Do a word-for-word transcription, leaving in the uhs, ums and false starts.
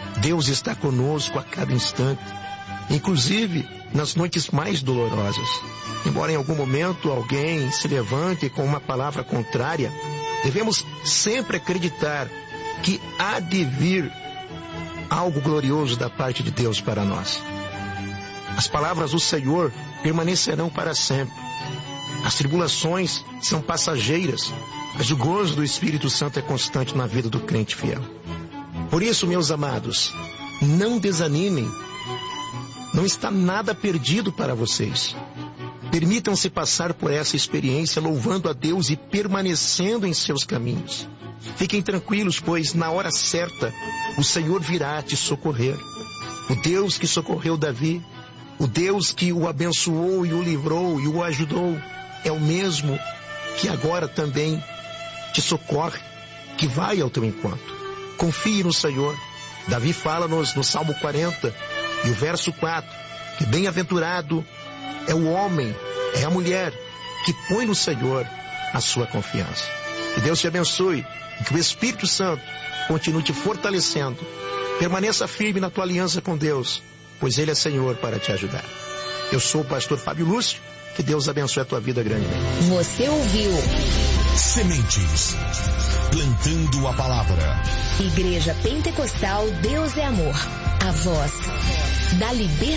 Deus está conosco a cada instante, inclusive nas noites mais dolorosas. Embora em algum momento alguém se levante com uma palavra contrária, devemos sempre acreditar que há de vir algo glorioso da parte de Deus para nós. As palavras do Senhor permanecerão para sempre. As tribulações são passageiras, mas o gozo do Espírito Santo é constante na vida do crente fiel. Por isso, meus amados, não desanimem. Não está nada perdido para vocês. Permitam-se passar por essa experiência louvando a Deus e permanecendo em seus caminhos. Fiquem tranquilos, pois na hora certa o Senhor virá te socorrer. O Deus que socorreu Davi, o Deus que o abençoou e o livrou e o ajudou, é o mesmo que agora também te socorre, que vai ao teu encontro. Confie no Senhor. Davi fala-nos no Salmo quarenta e o verso quatro, que bem-aventurado é o homem, é a mulher que põe no Senhor a sua confiança. Que Deus te abençoe e que o Espírito Santo continue te fortalecendo. Permaneça firme na tua aliança com Deus, pois Ele é Senhor para te ajudar. Eu sou o pastor Fábio Lúcio. Que Deus abençoe a tua vida grandemente. Você ouviu Sementes, plantando a palavra. Igreja Pentecostal Deus é Amor. A voz da liberdade.